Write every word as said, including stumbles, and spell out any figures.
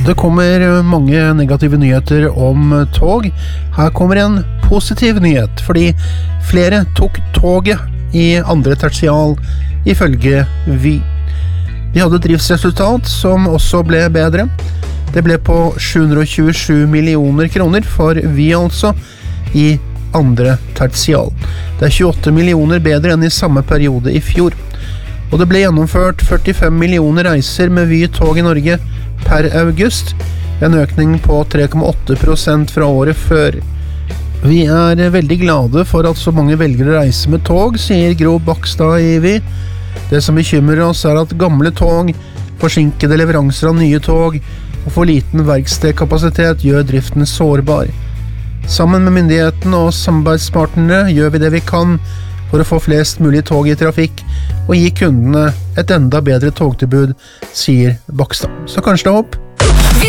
Det kommer mange negative nyheter om tog. Her kommer en positiv nyhet, fordi flere tok toget i andre tertial, ifølge Vy. De hadde et driftsresultat som også ble bedre. Det ble på sju hundre tjuesju millioner kroner for Vy altså, i andre tertial. Det er tjueåtte millioner bedre enn i samme periode i fjor. Og det ble gjennomført førtifem millioner reiser med Vy tog i Norge per august, en økning på tre komma åtte prosent fra året før. Vi er veldig glade for at så mange velger å reise med tog, sier Gro Bakstad i Vy. Det som bekymrer oss er at gamle tog, forsinkede leveranser av nye tog og for liten verkstedkapasitet gjør driften sårbar. Sammen med myndighetene og samarbeidspartnerne gjør vi det vi kan for å få flest mulig tog i trafikk og gi kundene et enda bedre togtilbud, sier Bakstad. Så kanskje det er håp?